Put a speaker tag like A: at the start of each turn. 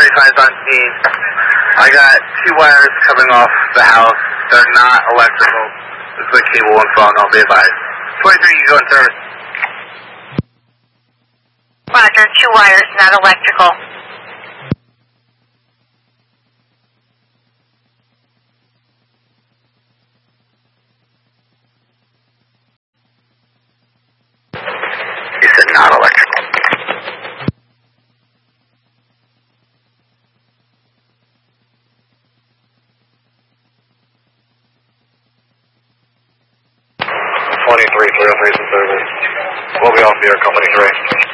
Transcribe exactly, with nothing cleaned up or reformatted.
A: thirty-five on scene. I got two wires coming off the house. They're not electrical. This is a cable and phone, I'll be advised. twenty-three, you go in service.
B: Roger, two wires, not electrical.
A: You said not electrical. twenty-three, three oh three is in service. We'll be off the air, company three.